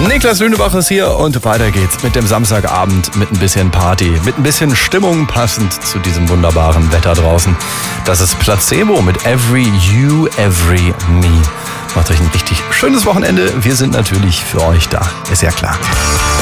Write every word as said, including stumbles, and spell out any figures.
Niklas Lünebach ist hier und weiter geht's mit dem Samstagabend, mit ein bisschen Party, mit ein bisschen Stimmung passend zu diesem wunderbaren Wetter draußen. Das ist Placebo mit Every You, Every Me. Macht euch ein richtig schönes Wochenende. Wir sind natürlich für euch da, ist ja klar.